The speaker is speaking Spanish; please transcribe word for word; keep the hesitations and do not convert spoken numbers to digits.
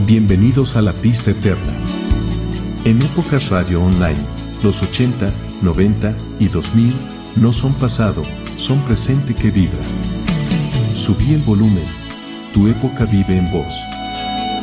Bienvenidos a la pista eterna. En Épocas Radio Online, los ochenta, noventa y dos mil no son pasado, son presente que vibra. Subí el volumen. Tu época vive en vos.